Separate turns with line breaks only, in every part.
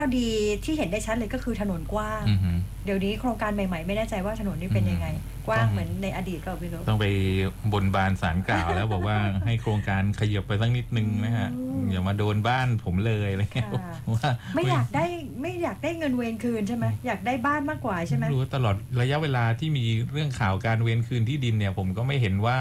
ข้อดีที่เห็นได้ชัดเลยก็คือถนนกว้างเดี๋ยวนี้โครงการใหม่ๆไม่แน่ใจว่าถนนนี่เป็นยังไงกว้างเหมือนในอดีตก็ไม่รู้
ต้องไปบนบานศาลกล่าวแล้วบอกว่าให้โครงการขยับไปสักนิดนึงนะฮะอย่ามาโดนบ้านผมเลยอะไรเงี้ยว่า
ไม่อยากได้เงินเวรคืนใช่ไหมอยากได้บ้านมากกว่าใช่ไหม
รู้ตลอดระยะเวลาที่มีเรื่องข่าวการเวรคืนที่ดินเนี่ยผมก็ไม่เห็นว่า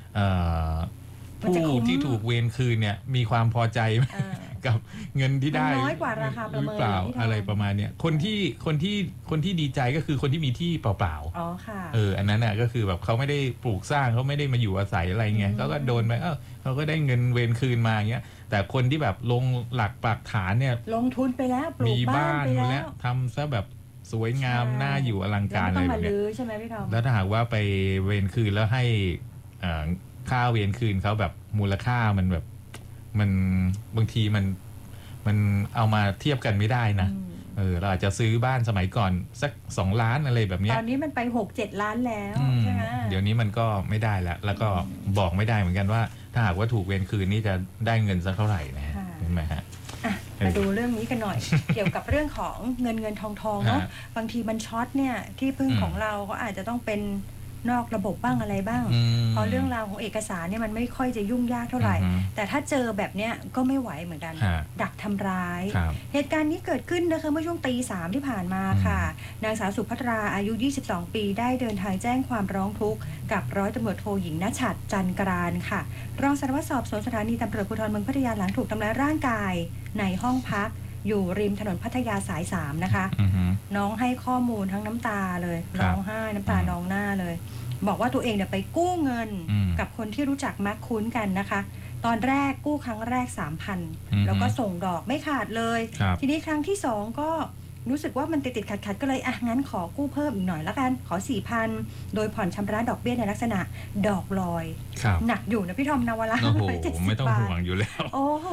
ผู้ที่ถูกเวรคืนเนี่ยมีความพอใจกับเงินที่ได้
น้อยกว่าราคาประเมิน
อะไรประมาณเนี้ยคนที่ดีใจก็คือคนที่มีที่เปล่า
ๆอ๋อค่ะ
อันนั้นน่ะก็คือแบบเขาไม่ได้ปลูกสร้างเขาไม่ได้มาอยู่อาศัยอะไรเงี้ยเขาก็โดนไปเขาก็ได้เงินเวรคืนมาเงี้ยแต่คนที่แบบลงหลักปักฐานเนี่ย
ลงทุนไปแล้วปลูกบ้านไปแล้ว
ทำซะแบบสวยงามน่าอยู่อลังการอะไรแบบนี้
ใช่ไหมพี่ทอม
แล้วถ้าหากว่าไปเวรคืนแล้วให้ค่าเวรคืนเขาแบบมูลค่ามันแบบมันบางทีมันเอามาเทียบกันไม่ได้นะเราอาจจะซื้อบ้านสมัยก่อนสัก2 ล้านอะไรแบบนี้
ตอนนี้มันไป 6-7 ล้านแล้วใช่ไหม
เดี๋ยวนี้มันก็ไม่ได้แล้วก็บอกไม่ได้เหมือนกันว่าถ้าหากว่าถูกเวรคืนนี่จะได้เงินสักเท่าไหร่นะเห็นไหมฮะ
มาดูเรื่องนี้กันหน่อย เกี่ยวกับเรื่องของเงินทองเนาะบางทีมันช็อตเนี่ยที่พึ่งของเราก็อาจจะต้องเป็นนอกระบบบ้างอะไรบ้างเพราะเรื่องราวของเอกสารเนี่ยมันไม่ค่อยจะยุ่งยากเท่าไหร่แต่ถ้าเจอแบบเนี้ยก็ไม่ไหวเหมือนกันดักทำร้ายเหตุการณ์นี้เกิดขึ้นนะคะเมื่อช่วงตี 3ที่ผ่านมาค่ะนางสาวสุภัทราอายุ22 ปีได้เดินทางแจ้งความร้องทุกข์กับร้อยตำรวจโทหญิงณชัดจันกรานค่ะรองสารวัตรสอบสวนสถานีตำรวจภูธรเมืองพัทยาหลังถูกทำร้ายร่างกายในห้องพักอยู่ริมถนนพัทยาสาย 3นะคะน้องให้ข้อมูลทั้งน้ำตาเลยร้องไห้น้ำตานองหน้าเลยบอกว่าตัวเองเนี่ยไปกู้เงินกับคนที่รู้จักมักคุ้นกันนะคะตอนแรกกู้ครั้งแรก 3,000 แล้วก็ส่งดอกไม่ขาดเลยทีนี้ครั้งที่2ก็รู้สึกว่ามันติดขัดก็เลยงั้นขอกู้เพิ่มอีกหน่อยละกันขอ 4,000 โดยผ่อนชำระดอกเบี้ยในลักษณะดอกลอยหนักอยู่นะพี่ทอมนวละ
170 ไม่ต้องห่วงอยู่แล้ว
โอ้โห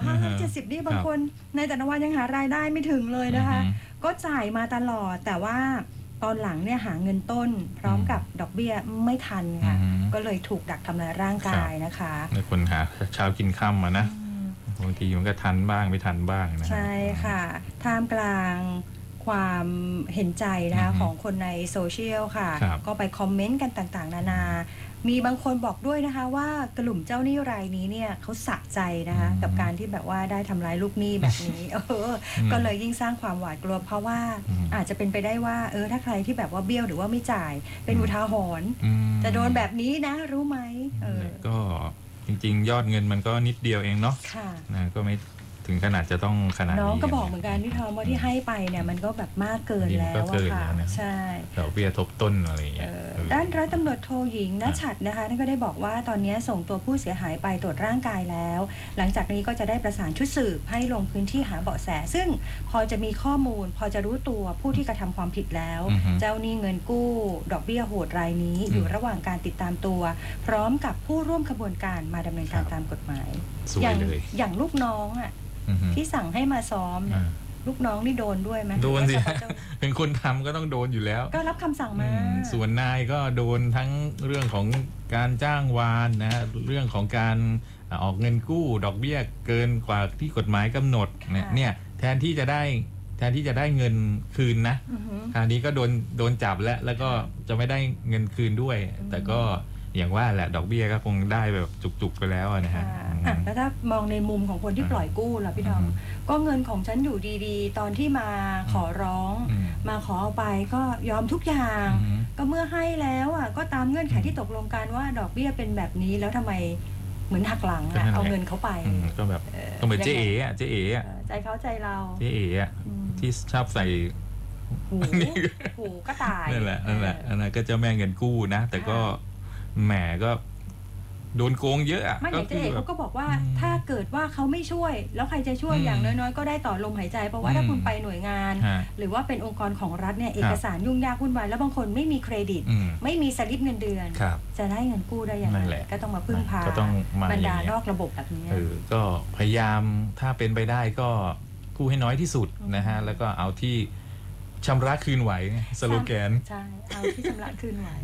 570นี่บางคนในแต่ละวันยังหารายได้ไม่ถึงเลยนะคะก็จ่ายมาตลอดแต่ว่าตอนหลังเนี่ยหาเงินต้นพร้อมกับดอกเบี้ยไม่ทันค่ะก็เลยถูกดักทำร้ายร่างกายนะคะ
ในคนหาเช้ากินค่ำนะบางทีมันก็ทันบ้างไม่ทันบ้างนะ
ใช่ค่ะท่ามกลางความเห็นใจนะคะของคนในโซเชียลค่ะก็ไปคอมเมนต์กันต่างๆนานามีบางคนบอกด้วยนะคะว่ากลุ่มเจ้าหนี้รายนี้เนี่ยเขาสะใจนะคะกับการที่แบบว่าได้ทำร้ายลูกหนี้แบบนี้ก็เลยยิ่งสร้างความหวาดกลัวเพราะว่าอาจจะเป็นไปได้ว่าถ้าใครที่แบบว่าเบี้ยวหรือว่าไม่จ่ายเป็นอุทาหรณ์จะโดนแบบนี้นะรู้ไหม
ก็จริงๆยอดเงินมันก็นิดเดียวเองเนาะนะก็ไม่ถึงขนาดจะต้องขนาดนี้
น้องก็บอกเหมือนกันที่ทอมว่าที่ให้ไปเนี่ยมันก็แบบมากเกินแล้วอะค่ะใช่
ดอกเบี้ยทบต้นอะไรอย่างเงี้ย
ด้านร้อยตำรวจโทหญิงณชัดนะคะท่านก็ได้บอกว่าตอนนี้ส่งตัวผู้เสียหายไปตรวจร่างกายแล้วหลังจากนี้ก็จะได้ประสานชุดสืบให้ลงพื้นที่หาเบาะแสซึ่งพอจะมีข้อมูลพอจะรู้ตัวผู้ที่กระทำความผิดแล้วเจ้าหนี้เงินกู้ดอกเบี้ยโหดรายนี้อยู่ระหว่างการติดตามตัวพร้อมกับผู้ร่วมขบวนการมาดำเนินการตามกฎหมายอย่างลูกน้องอ่ะที่สั่งให้มาซ้อมเนี่ยลูกน้องนี่โดนด้วยไหม
โดนสิเป็นคนทำก็ต้องโดนอยู่แล้ว
ก็รับคำสั่งมา
ส่วนนายก็โดนทั้งเรื่องของการจ้างวานนะเรื่องของการออกเงินกู้ดอกเบี้ยเกินกว่าที่กฎหมายกำหนดเนี่ยแทนที่จะได้เงินคืนนะคราวนี้ก็โดนจับแล้วก็จะไม่ได้เงินคืนด้วยแต่ก็อย่างว่าแหละดอกเบี้ยก็คงได้แบบจุกๆไปแล้วนะฮะ
แล้วถ้ามองในมุมของคนที่ปล่อยกู้ล่ะพี่ทอมก็เงินของฉันอยู่ดีๆตอนที่มาขอร้องมาขอเอาไปก็ยอมทุกอย่างก็เมื่อให้แล้วก็ตามเงื่อนไขที่ตกลงกันว่าดอกเบี้ยเป็นแบบนี้แล้วทำไมเหมือนหักหลังเอาเงินเขาไป
ก็แบบก็เหมือนเจ๊เอ๋
ใจเขาใจเรา
เจ๊เอ๋ที่ชอบใส่
หูก็ตาย
นั่นแหละก็เจ้าแม่เงินกู้นะแต่ก็แหมก็โดนโกงเยอะอ่ะ
ไม่อย่างเจ๊เอ๋เขาก็บอกว่าถ้าเกิดว่าเขาไม่ช่วยแล้วใครจะช่วยอย่างน้อยๆก็ได้ต่อลมหายใจเพราะว่าถ้าคุณไปหน่วยงานหรือว่าเป็นองค์กรของรัฐเนี่ยเอกสารยุ่งยากวุ่นวายแล้วบางคนไม่มีเครดิตไม่มีสลิปเงินเดือนจะได้เงินกู้ได้ยังไงก็ต้องมาพึ่งพาบรรดานอกระบบแบบนี้
ก็พยายามถ้าเป็นไปได้ก็กู้ให้น้อยที่สุดนะฮะแล้วก็เอาที่ชำระคืนไหวสโลแกน
ใช่เอาที่ชำระคืนไหว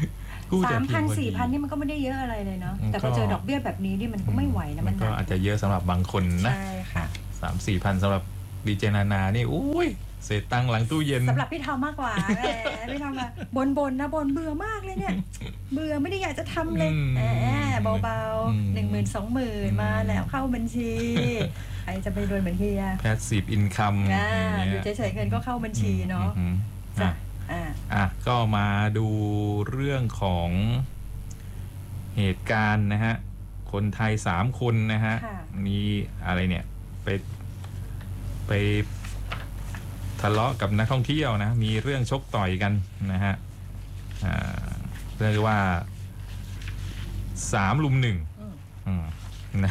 3,000 4,000นี่มันก็ไม่ได้เยอะอะไรเลยเนาะแต่พอเจอดอกเบี้ยแบบนี้นี่มันก็ไม่ไหวนะ
มันก็อาจจะเยอะสำหรับบางคนนะ
ใช่ค่ะ
3-4,000สำหรับดีเจนานานี่อุ้ยเศษตังค์หลังตู้เย็น
สำหรับพี่ทอมมากกว่าแหมพี่ทอมมาบ่นนะบ่นเบื่อมากเลยเนี่ยเบื่อไม่ได้อยากจะทำเลยเบาๆ10,000-20,000มาแล้วเข้าบัญชีใครจะไปรวยเหมือนเฮีย
passive income
อยู่เฉยๆเงินก็เข้าบัญชีเนาะจ้ะ
ก็มาดูเรื่องของเหตุการณ์นะฮะคนไทย3 คนนะฮะมีอะไรเนี่ยไปทะเลาะกับนักท่องเที่ยวนะมีเรื่องชกต่อยกันนะฮะเรียกว่า3 ลุม 1นะ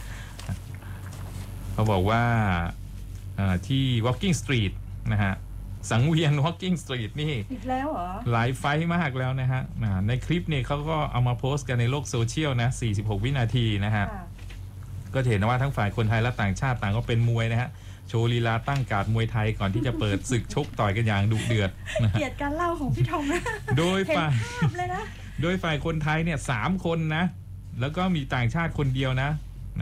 เขาบอกว่าที่ Walking Street นะฮะสังเวียน Walking Street นี่
อีกแล้วเหรอ
หลายไฟต์มากแล้วนะฮะในคลิปเนี่ยเขาก็เอามาโพสต์กันในโลกโซเชียลนะ46 วินาทีนะฮะก็เห็นว่าทั้งฝ่ายคนไทยและต่างชาติต่างก็เป็นมวยนะฮะโชว์ลีลาตั้งการ์ดมวยไทยก่อนที่จะเปิดศึกชกต่อยกันอย่างดุเดือด
เกียรติการเล่าของพี่ทองนะ
โดยฝ่ายคนไทยเนี่ย3 คนนะแล้วก็มีต่างชาติคนเดียวนะ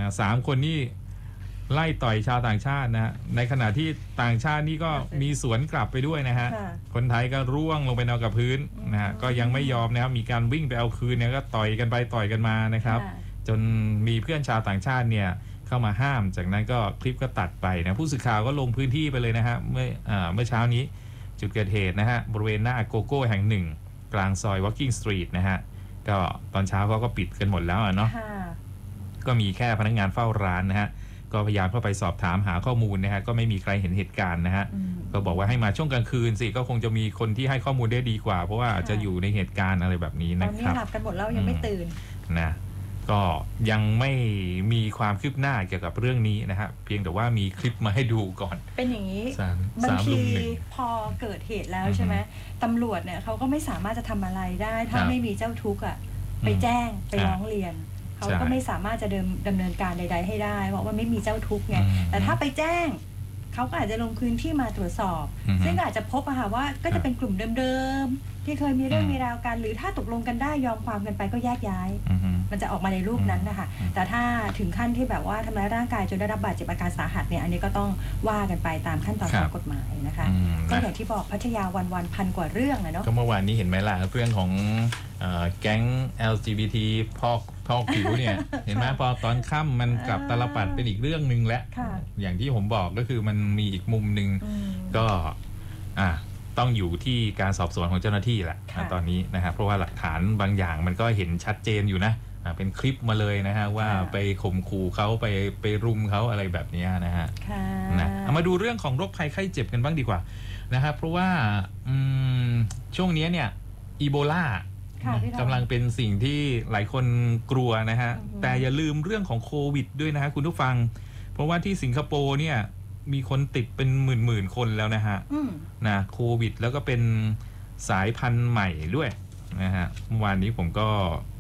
3 คนนี่ไล่ต่อยชาวต่างชาตินะในขณะที่ต่างชาตินี่ก็มีสวนกลับไปด้วยนะฮะคนไทยก็ร่วงลงไปนอนกับพื้นนะฮะก็ยังไม่ยอมนะครับมีการวิ่งไปเอาคืนเนี่ยก็ต่อยกันไปต่อยกันมานะครับจนมีเพื่อนชาวต่างชาติเนี่ยเข้ามาห้ามจากนั้นก็คลิปก็ตัดไปนะผู้สื่อข่าวก็ลงพื้นที่ไปเลยนะฮะเมื่อเช้านี้จุดเกิดเหตุนะฮะบริเวณหน้าโกโก้แห่งหนึ่งกลางซอย Walking Street นะฮะก็ตอนเช้าเขาก็ปิดกันหมดแล้วเนาะก็มีแค่พนักงานเฝ้าร้านนะฮะก็พยายามเข้าไปสอบถามหาข้อมูลนะฮะก็ไม่มีใครเห็นเหตุการณ์นะฮะก็บอกว่าให้มาช่วงกลางคืนสิก็คงจะมีคนที่ให้ข้อมูลได้ดีกว่าเพราะว่าอาจจะอยู่ในเหตุการณ์อะไรแบบนี้นะครับ
ตอนนี้หลับกันหมดแล้วยังไม่ตื่น
นะก็ยังไม่มีความคืบหน้าเกี่ยวกับเรื่องนี้นะฮะเพียงแต่ว่ามีคลิปมาให้ดูก่อน
เป็นอย่างนี้บางทีพอเกิดเหตุแล้วใช่ไหมตำรวจเนี่ยเขาก็ไม่สามารถจะทำอะไรได้ถ้าไม่มีเจ้าทุกข์ไปแจ้งไปร้องเรียนเขาก็ไม่สามารถจะดำเนินการใดๆให้ได้เพราะว่าไม่มีเจ้าทุกข์ไงแต่ถ้าไปแจ้งเขาก็อาจจะลงพื้นที่มาตรวจสอบซึ่งอาจจะพบว่าก็จะเป็นกลุ่มเดิมๆที่เคยมีเรื่องมีราวกันหรือถ้าตกลงกันได้ยอมความกันไปก็แยกย้ายมันจะออกมาในรูปนั้นนะคะแต่ถ้าถึงขั้นที่แบบว่าทำร้ายร่างกายจนได้รับบาดเจ็บอาการสาหัสเนี่ยอันนี้ก็ต้องว่ากันไปตามขั้นตอนของกฎหมายนะคะก็อย่างที่บอกพัทยาวันๆ1,000 กว่าเรื่องนะเนาะ
ก็เมื่อวานนี้เห็นไหมล่ะเรื่องของแก๊ง LGBT พอกผิวเนี่ยเห็นไหมพอตอนค่ำมันกลับตลปัดเป็นอีกเรื่องนึงแล้วอย่างที่ผมบอกก็คือมันมีอีกมุมนึงก็ต้องอยู่ที่การสอบสวนของเจ้าหน้าที่แหละตอนนี้นะครับเพราะว่าหลักฐานบางอย่างมันก็เห็นชัดเจนอยู่นะเป็นคลิปมาเลยนะฮะว่าไปข่มขู่เขาไปรุมเขาอะไรแบบนี้นะฮะเอามาดูเรื่องของโรคภัยไข้เจ็บกันบ้างดีกว่านะครับเพราะว่าช่วงนี้เนี่ยอีโบลากำลังเป็นสิ่งที่หลายคนกลัวนะฮะแต่อย่าลืมเรื่องของโควิดด้วยนะฮะคุณผู้ฟังเพราะว่าที่สิงคโปร์เนี่ยมีคนติดเป็นหมื่นคนแล้วนะฮะนะโควิดแล้วก็เป็นสายพันธุ์ใหม่ด้วยนะฮะเมื่อวานนี้ผมก็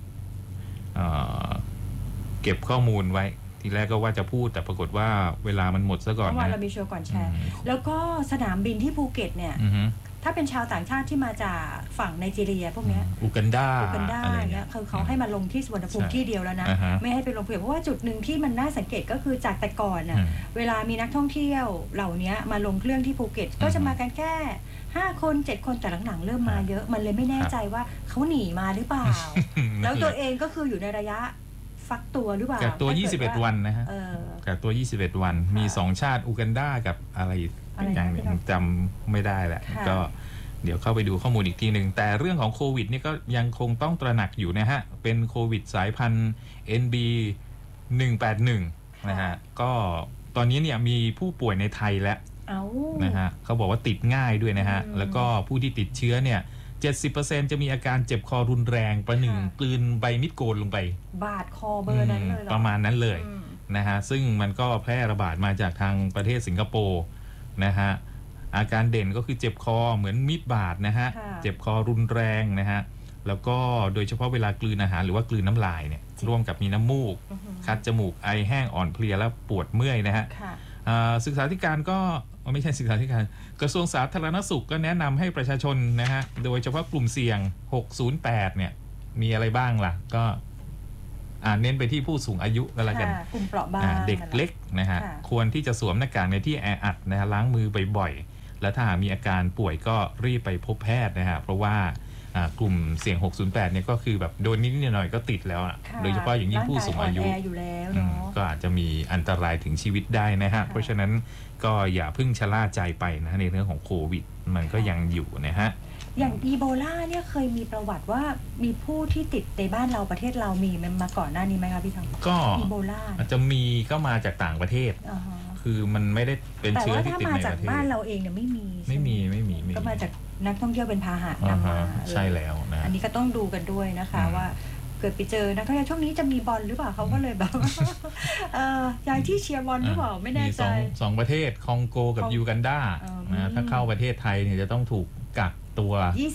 เก็บข้อมูลไว้ทีแรกก็ว่าจะพูดแต่ปรากฏว่าเวลามันหมดซะก่อนนะ
เมื่อวานเรามีโชว์ก่อนแชร์แล้วก็สนามบินที่ภูเก็ตเนี่ยถ้าเป็นชาวต่างชาติที่มาจากฝั่งไนจีเรียพวกนี้
อูกันดา
เนี่ยคือเขาให้มาลงที่สุวรรณภูมิที่เดียวแล้วนะไม่ให้ไปลงเผื่อเพราะว่าจุดหนึ่งที่มันน่าสังเกตก็คือจากแต่ก่อนน่ะเวลามีนักท่องเที่ยวเหล่านี้มาลงเครื่องที่ภูเก็ตก็จะมากันแค่5 คน 7 คนแต่หลังๆเริ่มมาเยอะมันเลยไม่แน่ใจว่าเขาหนีมาหรือเปล่าแล้วตัวเองก็คืออยู่ในระยะฟักตัวหรือเปล่า
กักตัว21 วันนะฮะกักตัว21 วันมี2ชาติอูกันดากับอะไรอย่างหนึ่งจำไม่ได้แหละก็เดี๋ยวเข้าไปดูข้อมูลอีกทีหนึ่งแต่เรื่องของโควิดนี่ก็ยังคงต้องตระหนักอยู่นะฮะเป็นโควิดสายพันธุ์ NB181 นะฮะก็ตอนนี้เนี่ยมีผู้ป่วยในไทยแล้วนะฮะเขาบอกว่าติดง่ายด้วยนะฮะแล้วก็ผู้ที่ติดเชื้อเนี่ย 70% จะมีอาการเจ็บคอรุนแรงประหนึ่งกลืนใบมิดโกนลงไป
บาดคอเบอร์นั้นเลย
ประมาณนั้นเลยนะฮะซึ่งมันก็แพร่ระบาดมาจากทางประเทศสิงคโปร์นะฮะอาการเด่นก็คือเจ็บคอเหมือนมีดบาดนะฮะเจ็บคอรุนแรงนะฮะแล้วก็โดยเฉพาะเวลากลืนอาหารหรือว่ากลืนน้ำลายเนี่ยร่วมกับมีน้ำมูกคัดจมูกไอแห้งอ่อนเพลียและปวดเมื่อยนะฮะศึกษาธิการก็ไม่ใช่ศึกษาธิการกระทรวงสาธารณสุขก็แนะนำให้ประชาชนนะฮะโดยเฉพาะกลุ่มเสี่ยง608เนี่ยมีอะไรบ้างล่ะก็เน้นไปที่ผู้สูงอายุก็แล้วกัน
กลุ่มเปราะบาง
เด็กเล็กนะฮะควรที่จะสวมหน้ากากในที่แออัดนะฮะล้างมือบ่อยๆและถ้าหากมีอาการป่วยก็รีบไปพบแพทย์นะฮะเพราะว่ากลุ่มเสี่ยง608เนี่ยก็คือแบบโดนนิดหน่อยก็ติดแล้วโดยเฉพาะอย่างยิ่งผู้สูงอายุก็อาจจะมีอันตรายถึงชีวิตได้นะฮะเพราะฉะนั้นก็อย่าเพิ่งชะล่าใจไปนะในเรื่องของโควิดมันก็ยังอยู่นะฮะ
อย่างอีโบลาเนี่ยเคยมีประวัติว่ามีผู้ที่ติดในบ้านเราประเทศเรามีมาก่อนหน้านี้ไหมคะพี่ทอง
ก็
อีโบลา
อาจจะมีก็มาจากต่างประเทศคือมันไม่ได้เป็นเชื้อที่ติดในประเทศแต่ว่าถ้ามาจาก
บ้านเราเองเนี่ยไม่มีก็มาจากนักท่องเที่ยวเป็นพาหะนำมา
ใช่แล้วนะ
อันนี้ก็ต้องดูกันด้วยนะคะว่าเกิดไปเจอนักท่องเที่ยวช่วงนี้จะมีบอลหรือเปล่าเขาก็เลยแบบย้ายที่เชียร์บอลหรือเปล่าไม่แน่ใจ
สองประเทศคองโกกับยูกันดานะถ้าเข้าประเทศไทยเนี่ยจะต้องถูกกักตัว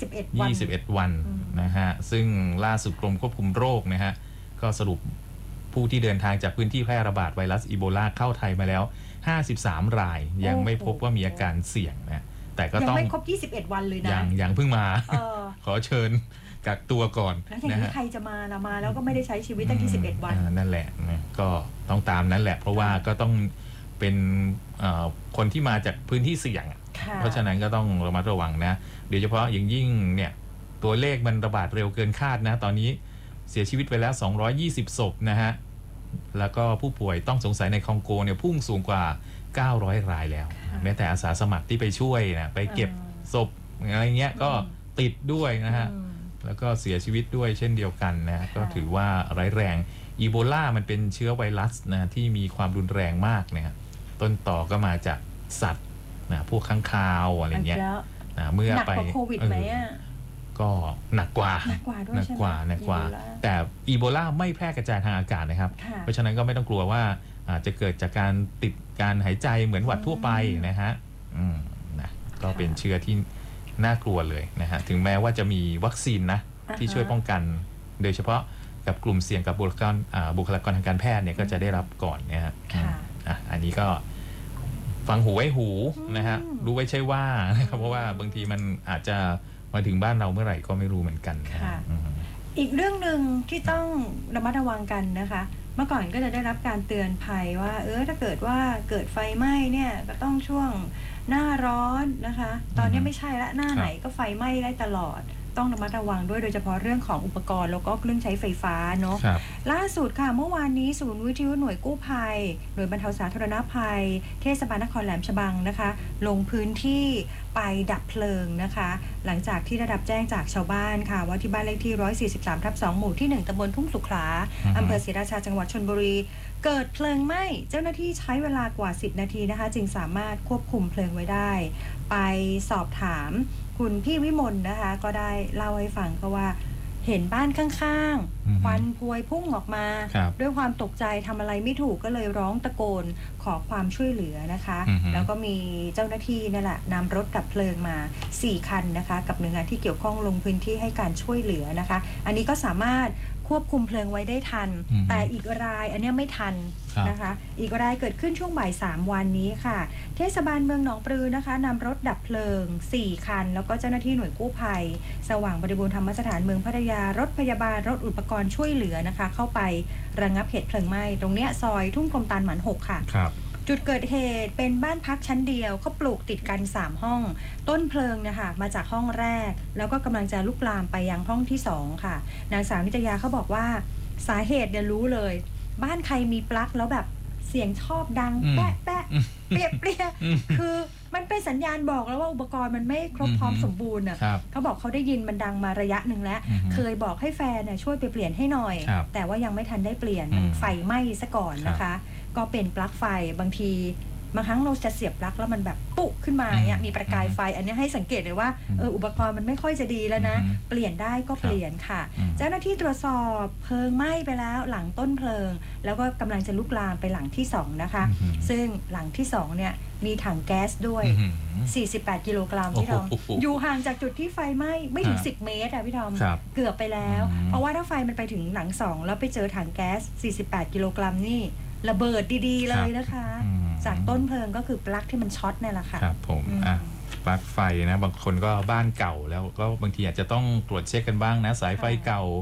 21 วันนะฮะซึ่งล่าสุดกรมควบคุมโรคนะฮะก็สรุปผู้ที่เดินทางจากพื้นที่แพร่ระบาดไวรัสอีโบลาเข้าไทยมาแล้ว53รายยังไม่พบว่ามีอาการเสี่ยงนะแต่ก็ต้อง
ยังไม่ครบ21วันเลยนะ
ยังเพิ่งมาขอเชิญกักตัวก่อน
แล้วอย่างนี้ใครจะมาแล้วก็ไม่ได้ใช้ชีวิตตั้ง21วัน
นั่นแหละนะก็ต้องตามนั้นแหละเพราะว่าก็ต้องเป็นคนที่มาจากพื้นที่เสี่ยงเพราะฉะนั้นก็ต้องระมัดระวังนะโดยเฉพาะอย่างยิ่งเนี่ยตัวเลขมันระบาดเร็วเกินคาดนะตอนนี้เสียชีวิตไปแล้ว220ศพนะฮะแล้วก็ผู้ป่วยต้องสงสัยในคองโกเนี่ยพุ่งสูงกว่า900รายแล้วแม้แต่อาสาสมัครที่ไปช่วยนะไปเก็บศพอะไรเงี้ยก็ติดด้วยนะฮะแล้วก็เสียชีวิตด้วยเช่นเดียวกันนะก็ถือว่าร้ายแรงอีโบลามันเป็นเชื้อไวรัสนะที่มีความรุนแรงมากเนี่ยต้นต่อก็มาจากสัตว์นะพวกค้างคาวอะไรเงี้ยนะเมื่อไป
หนักกว่าโควิดไหม
ก็หนักกว่าแต่อีโบลาไม่แพร่กระจายทางอากาศนะครับเพราะฉะนั้นก็ไม่ต้องกลัวว่าอาจจะเกิดจากการติดการหายใจเหมือนหวัดทั่วไปนะฮะนะก็เป็นเชื้อที่น่ากลัวเลยนะฮะถึงแม้ว่าจะมีวัคซีนนะที่ช่วยป้องกันโดยเฉพาะกับกลุ่มเสี่ยงกับบุคลากรทางการแพทย์เนี่ยก็จะได้รับก่อนนะฮะอันนี้ก็ฟังหูไว้หูนะฮะรู้ไว้ใช่ว่านะครับเพราะว่าบางทีมันอาจจะมาถึงบ้านเราเมื่อไหร่ก็ไม่รู้เหมือนกัน
อีกเรื่องหนึ่งที่ต้องระมัดระวังกันนะคะเมื่อก่อนก็จะได้รับการเตือนภัยว่าถ้าเกิดว่าเกิดไฟไหม้เนี่ยก็ต้องช่วงหน้าร้อนนะคะตอนนี้ไม่ใช่ละหน้าไหนก็ไฟไหม้ได้ตลอดต้องระมัดระวังด้วยโดยเฉพาะเรื่องของอุปกรณ์แล้วก็เครื่องใช้ไฟฟ้าเนาะล่าสุดค่ะเมื่อวานนี้ศูนย์วิทยุหน่วยกู้ภัยหน่วยบรรเทาสาธารณภัยเทศบาลนครแหลมฉบังนะคะลงพื้นที่ไปดับเพลิงนะคะหลังจากที่ได้รับแจ้งจากชาวบ้านค่ะว่าที่บ้านเลขที่143/2หมู่ที่1ตำบลทุ่งสุขลาอำเภอศรีราชาจังหวัดชลบุรีเกิดเพลิงไหม้เจ้าหน้าที่ใช้เวลากว่า10นาทีนะคะจึงสามารถควบคุมเพลิงไว้ได้ไปสอบถามคุณพี่วิมลนะคะก็ได้เล่าให้ฟังก็ว่าเห็นบ้านข้างๆควันพวยพุ่งออกมาด้วยความตกใจทำอะไรไม่ถูกก็เลยร้องตะโกนขอความช่วยเหลือนะคะแล้วก็มีเจ้าหน้าที่นั่นแหละนำรถดับเพลิงมา4คันนะคะกับหน่วยงานที่เกี่ยวข้องลงพื้นที่ให้การช่วยเหลือนะคะอันนี้ก็สามารถควบคุมเพลิงไว้ได้ทันแต่อีกรายอันนี้ไม่ทันนะคะอีกรายเกิดขึ้นช่วงบ่าย3วันนี้ค่ะเทศบาลเมืองหนองปลือนะคะนำรถดับเพลิง4คันแล้วก็เจ้าหน้าที่หน่วยกู้ภัยสว่างบริบูรณ์ธรรมสถานเมืองพัทยารถพยาบาลรถอุปกรณ์ช่วยเหลือนะคะเข้าไประงับเหตุเพลิงไหม้ตรงเนี้ยซอยทุ่งกรมตาลหมัน6ค่ะจุดเกิดเหตุเป็นบ้านพักชั้นเดียวเขาปลูกติดกัน3ห้องต้นเพลิงนะคะมาจากห้องแรกแล้วก็กำลังจะลุกลามไปยังห้องที่2ค่ะนางสาวนิตยาเขาบอกว่าสาเหตุเนี่ยรู้เลยบ้านใครมีปลั๊กแล้วแบบเสียงชอบดังแปะแปะเปรี้ยเปรี้ยคือมันเป็นสัญญาณบอกแล้วว่าอุปกรณ์มันไม่ครบพร้อมสมบูรณ์อ่ะเขาบอกเขาได้ยินมันดังมาระยะหนึ่งแล้วเคยบอกให้แฟนเนี่ยช่วยไปเปลี่ยนให้หน่อยแต่ว่ายังไม่ทันได้เปลี่ยนไฟไหม้ซะก่อนนะคะก็เป็นปลั๊กไฟบางทีบางครั้งเราจะเสียบปลั๊กแล้วมันแบบปุ๊ขึ้นมาเนี่ยมีประกายไฟอันนี้ให้สังเกตเลยว่าอุปกรณ์มันไม่ค่อยจะดีแล้วนะเปลี่ยนได้ก็เปลี่ยนค่ะเจ้าหน้าที่ตรวจสอบเพลิงไหม้ไปแล้วหลังต้นเพลิงแล้วก็กำลังจะลุกลามไปหลังที่2นะคะซึ่งหลังที่2เนี่ยมีถังแก๊สด้วย48กิโลกรัมพี่ทอมอยู่ห่างจากจุดที่ไฟไหม้ไม่ถึง10เมตรพี่ทอมเกือบไปแล้วเพราะว่าถ้าไฟมันไปถึงหลัง2แล้วไปเจอถังแก๊ส48กิโลกรัมนี่ระเบิดดีๆเลยนะคะจากต้นเพลิงก็คือปลั๊กที่มันช็อตนี่แหละค่ะ
ครับผมปลั๊กไฟนะบางคนก็บ้านเก่าแล้วก็บางทีอาจจะต้องตรวจเช็คกันบ้างนะสายไฟเก่าป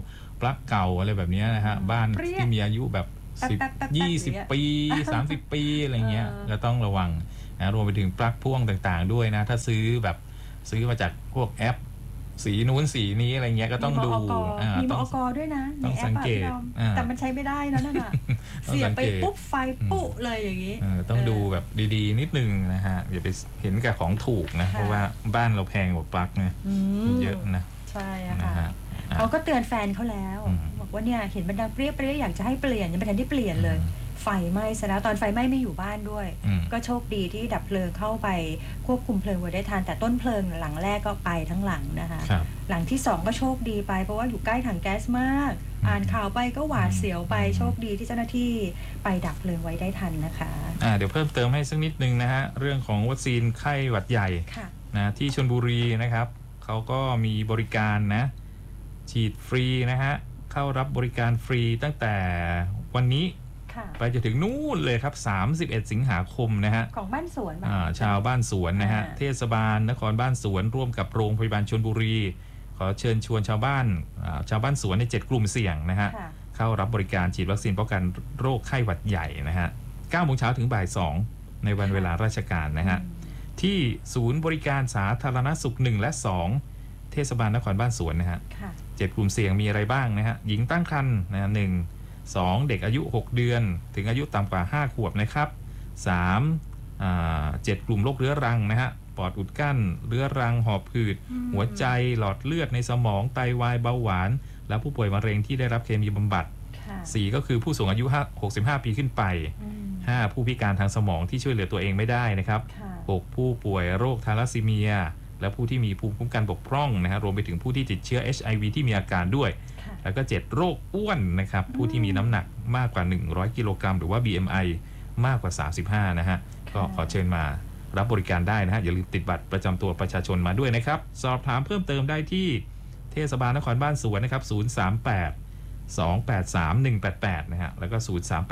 ลั๊กเก่าอะไรแบบนี้นะฮะบ้านที่มีอายุแบบ10-20 ปี30 ปีอะไรเงี้ยก็ต้องระวังนะรวมไปถึงปลั๊กพ่วงต่างๆด้วยนะถ้าซื้อมาจากพวกแอปสีนู้นสีนี้อะไรเงี้ยก็ต้องดู
มีมอกด้วยนะ
ต้องสังเกต
แต่มันใช้ไม่ได้นะนั่นน่ะเสียไปปุ๊บไฟปุ๊บเลยอย่างนี้
ต้องดูแบบดีๆนิดนึงนะฮะอย่าไปเห็นกับของถูกนะเพราะว่าบ้านเราแพงกว่าปลั๊กนะเยอะนะ
ใช่ค่ะเขาก็เตือนแฟนเขาแล้วบอกว่าเนี่ยเห็นมันดังเปรี้ยอยากจะให้เปลี่ยนยังไม่ทันได้เปลี่ยนเลยไฟไหม้ซะแล้วตอนไฟไหม้ไม่อยู่บ้านด้วยก็โชคดีที่ดับเพลิงเข้าไปควบคุมเพลิงไว้ได้ทันแต่ต้นเพลิงหลังแรกก็ไปทั้งหลังนะคะหลังที่2ก็โชคดีไปเพราะว่าอยู่ใกล้ถังแก๊สมากอ่านข่าวไปก็หวาดเสียวไปโชคดีที่เจ้าหน้าที่ไปดับเพลิงไว้ได้ทันนะคะ
เดี๋ยวเพิ่มเติมให้สักนิดนึงนะฮะเรื่องของวัคซีนไข้หวัดใหญ่นะที่ชลบุรีนะครับเขาก็มีบริการนะฉีดฟรีนะฮะเข้ารับบริการฟรีตั้งแต่วันนี้ไปจนถึงนู่นเลยครับ31 สิงหาคมนะฮะ
ของบ้านสวน
ชาวบ้านสวนนะฮะเทศบาลนครบ้านสวนร่วมกับโรงพยาบาลชลบุรีขอเชิญชวนชาวบ้านสวนใน7 กลุ่มเสี่ยงนะฮะเข้ารับบริการฉีดวัคซีนป้องกันโรคไข้หวัดใหญ่นะฮะ 9 โมงเช้าถึงบ่าย 2ในวันเวลาราชการนะฮะที่ศูนย์บริการสาธารณสุข1และ2เทศบาลนครบ้านสวนนะฮะ7 กลุ่มเสี่ยงมีอะไรบ้างนะฮะหญิงตั้งครรภ์นะ 1 เด็กอายุ6 เดือนถึงอายุต่ำกว่า5 ขวบนะครับ7 กลุ่มโรคเรื้อรังนะฮะปอดอุดกั้นเรื้อรังหอบหืดหัวใจหลอดเลือดในสมองไตวายเบาหวานและผู้ป่วยมะเร็งที่ได้รับเคมีบำบัด4ก็คือผู้สูงอายุ65 ปีขึ้นไป5ผู้พิการทางสมองที่ช่วยเหลือตัวเองไม่ได้นะครับ6ผู้ป่วยโรคทาลัสซีเมียและผู้ที่มีภูมิคุ้มกันบกพร่องนะฮะรวมไปถึงผู้ที่ติดเชื้อ HIV ที่มีอาการด้วยแล้วก็7โรคอ้วนนะครับผู้ที่มีน้ำหนักมากกว่า100 กิโลกรัมหรือว่า BMI มากกว่า35นะฮะก็ขอเชิญมารับบริการได้นะฮะอย่าลืมติดบัตรประจำตัวประชาชนมาด้วยนะครับสอบถามเพิ่มเติมได้ที่เทศบาลนครบ้านสวนนะครับ038-283-188นะฮะแล้วก็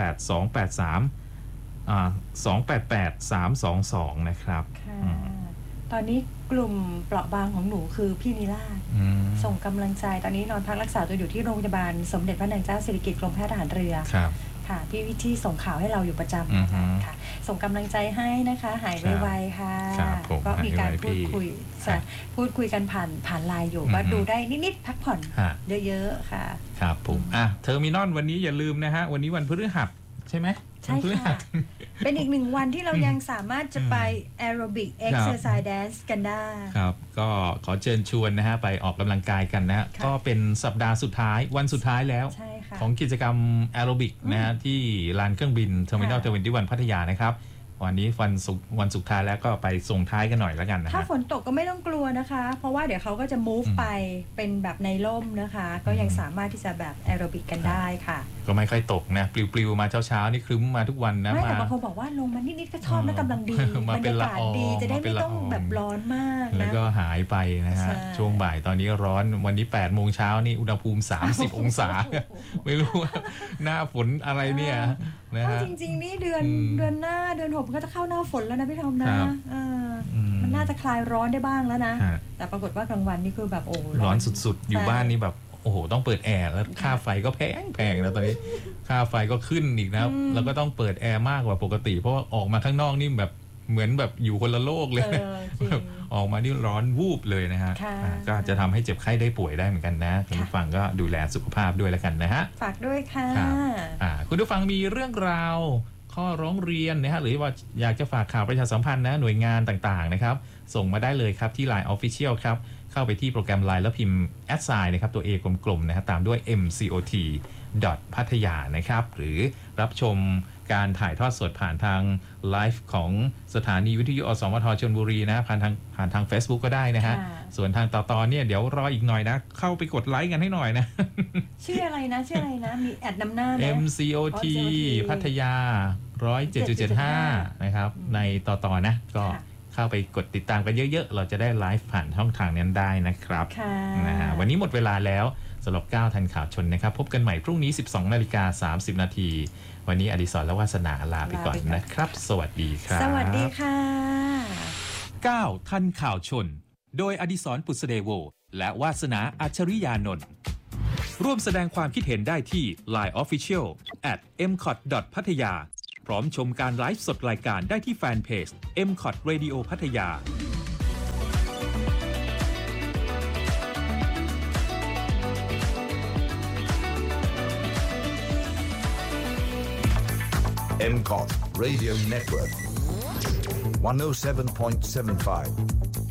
038-283-288-322นะครับ
ตอนนี้กลุ่มเปราะบางของหนูคือพี่นิราศส่งกำลังใจตอนนี้นอนพักรักษาตัวอยู่ที่โรงพยาบาลสมเด็จพระนางเจ้าสิริกิติ์กรมแพทย์ทหารเรือค่ะพี่วิที่ส่งข่าวให้เราอยู่ประจำค่ะส่งกำลังใจให้นะคะหายไวๆค่ะก็มีการพูดคุยกันผ่านไลน์อยู่ก็ดูได้นิดๆพักผ่อนเยอะๆค่ะ
ครับผมเทอร์มินอลวันนี้อย่าลืมนะฮะวันนี้วันพฤหัสใช่ไหม
ใช่ค่ะเป็นอีก1 วันที่เรายังสามารถจะไปแอโรบิกเอ็กซ์เซอร์ไซส์แดนซ์กันได้
ครับก็ขอเชิญชวนนะฮะไปออกกำลังกายกันนะฮะก็เป็นสัปดาห์สุดท้ายวันสุดท้ายแล้วของกิจกรรมแอโรบิกนะฮะที่ลานเครื่องบินเทอร์มินอล21พัทยานะครับวันนี้วันสุดท้ายแล้วก็ไปส่งท้ายกันหน่อยแล้วกันนะ
ถ้าฝนตกก็ไม่ต้องกลัวนะคะเพราะว่าเดี๋ยวเขาก็จะ move ไปเป็นแบบในร่มนะคะก็ยังสามารถที่จะแบบแอโรบิกกันได้ค่ะ
ก็ไม่ค่อยตกนะปลิวๆมาเช้าๆนี่ครึ้มมาทุกวันนะ
ไม่แต่บางคนบอกว่าลงมานิดๆก็ชอบนะกำลังดีบรรยากาศดีจะได้ไม่ต้องแบบร้อนมากนะ
แล้วก็หายไปนะฮะช่วงบ่ายตอนนี้ร้อนวันนี้8 โมงเช้านี่อุณหภูมิ30 องศาไม่รู้ว่าหน้าฝนอะไรเนี่ยนะฮะ
จริงๆนี่เดือนหน้าเดือน6ก็จะเข้าหน้าฝนแล้วนะพี่ทอมนะมันน่าจะคลายร้อนได้บ้างแล้วนะแต่ปรากฏว่ากลางวันนี่คือแบบโอ้
ร้อนสุดๆอยู่บ้านนี่แบบโอ้โหต้องเปิดแอร์แล้วค่าไฟก็แพงแล้วตอนนี้ค่าไฟก็ขึ้นอีกนะแล้วก็ต้องเปิดแอร์มากกว่าปกติเพราะว่าออกมาข้างนอกนี่แบบเหมือนแบบอยู่คนละโลกเลยออกมานี่ร้อนวูบเลยนะฮะก็จะทำให้เจ็บไข้ได้ป่วยได้เหมือนกันนะคุณผู้ฟังก็ดูแลสุขภาพด้วยแล้วกันนะฮะ
ฝากด้วยค่ะ
คุณผู้ฟังมีเรื่องราวข้อร้องเรียนนะฮะหรือว่าอยากจะฝากข่าวประชาสัมพันธ์นะหน่วยงานต่างๆนะครับส่งมาได้เลยครับที่ LINE Official ครับเข้าไปที่โปรแกรม LINE แล้วพิมพ์ @ นะครับตัว A กลมๆนะฮะตามด้วย MCOT พัทยานะครับหรือรับชมการถ่ายทอดสดผ่านทางไลฟ์ของสถานีวิทยุอสมทชลบุรีนะผ่านทาง Facebook ก็ได้นะฮะส่วนทางต่อเนี่ยเดี๋ยวรออีกหน่อยนะเข้าไปกดไลค์กันให้หน่อยนะ
ชื่ออะไรนะมีแอดนำหน้าไหม
MCOT พัทยา 107.75 นะครับในต่อนะก็เข้าไปกดติดตามกันเยอะๆเราจะได้ไลฟ์ผ่านช่องทางนั้นได้นะครับนะฮะวันนี้หมดเวลาแล้วสำหรับ9ทันข่าวชนนะครับพบกันใหม่พรุ่งนี้ 12:30 น.วันนี้อดิศรและวาสนาลาไปก่อนนะครับสวัสดีครับ
สวัสดีค่ะ
9ทันข่าวชนโดยอดิศรปุษเดโวและวาสนาอัจฉริยานนท์
ร่วมแสดงความคิดเห็นได้ที่ Line Official @mcot.pattaya พร้อมชมการไลฟ์สดรายการได้ที่แฟนเพจ MCOT Radio พัทยา
MCOT Radio Network 107.75